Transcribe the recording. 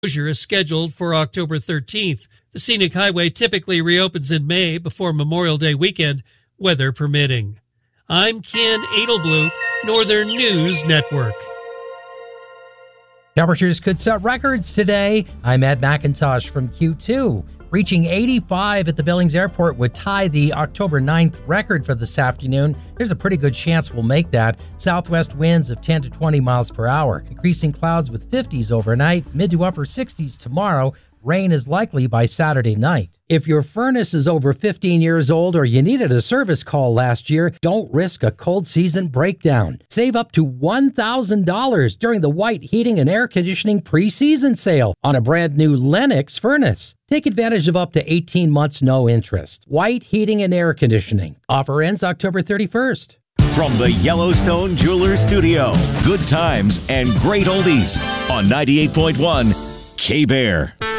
Closure is scheduled for October 13th. The scenic highway typically reopens in May before Memorial Day weekend, weather permitting. I'm Ken Edelblue, Northern News Network. Temperatures could set records today. I'm Ed McIntosh from Q2. Reaching 85 at the Billings Airport would tie the October 9th record for this afternoon. There's a pretty good chance we'll make that. Southwest winds of 10 to 20 miles per hour. Increasing clouds with 50s overnight, mid to upper 60s tomorrow. Rain is likely by Saturday night. If your furnace is over 15 years old or you needed a service call last year, don't risk a cold season breakdown. Save up to $1,000 during the White Heating and Air Conditioning pre-season sale on a brand new Lennox furnace. Take advantage of up to 18 months no interest. White Heating and Air Conditioning. Offer ends October 31st. From the Yellowstone Jewelers Studio, good times and great oldies on 98.1 K-Bear.